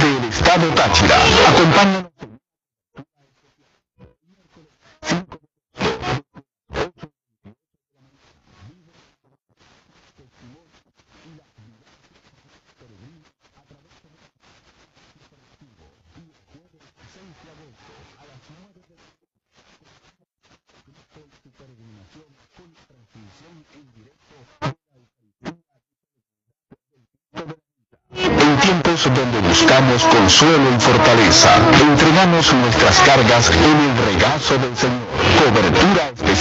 desde el estado Táchira. Acompáñanos en tiempos donde buscamos consuelo y fortaleza, entregamos nuestras cargas en el regazo del Señor. Cobertura especial.